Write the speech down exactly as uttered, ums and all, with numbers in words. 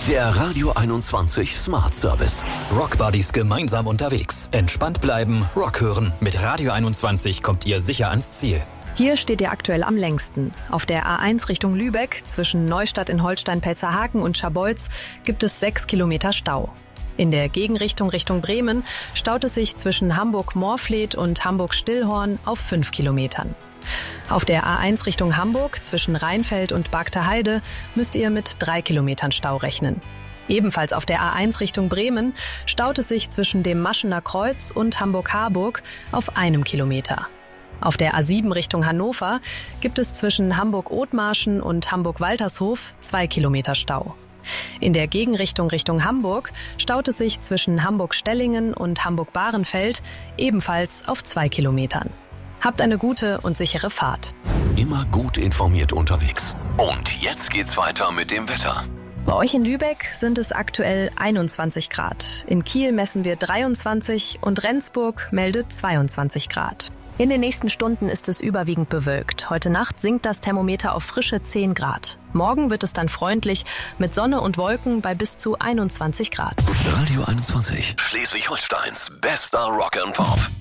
Der Radio einundzwanzig Smart Service. Rockbuddies gemeinsam unterwegs. Entspannt bleiben, Rock hören. Mit Radio einundzwanzig kommt ihr sicher ans Ziel. Hier steht ihr aktuell am längsten. Auf der A eins Richtung Lübeck zwischen Neustadt in Holstein-Pelzerhaken und Scharbeutz gibt es sechs Kilometer Stau. In der Gegenrichtung Richtung Bremen staut es sich zwischen Hamburg-Moorfleet und Hamburg-Stillhorn auf fünf Kilometern. Auf der A eins Richtung Hamburg zwischen Rheinfeld und Bagterheide müsst ihr mit drei Kilometern Stau rechnen. Ebenfalls auf der A eins Richtung Bremen staut es sich zwischen dem Maschener Kreuz und Hamburg-Harburg auf einem Kilometer. Auf der A sieben Richtung Hannover gibt es zwischen Hamburg-Othmarschen und Hamburg-Waltershof zwei Kilometer Stau. In der Gegenrichtung Richtung Hamburg staut es sich zwischen Hamburg-Stellingen und Hamburg-Bahrenfeld ebenfalls auf zwei Kilometern. Habt eine gute und sichere Fahrt. Immer gut informiert unterwegs. Und jetzt geht's weiter mit dem Wetter. Bei euch in Lübeck sind es aktuell einundzwanzig Grad. In Kiel messen wir dreiundzwanzig und Rendsburg meldet zweiundzwanzig Grad. In den nächsten Stunden ist es überwiegend bewölkt. Heute Nacht sinkt das Thermometer auf frische zehn Grad. Morgen wird es dann freundlich mit Sonne und Wolken bei bis zu einundzwanzig Grad. Radio einundzwanzig, Schleswig-Holsteins bester Rock and Pop.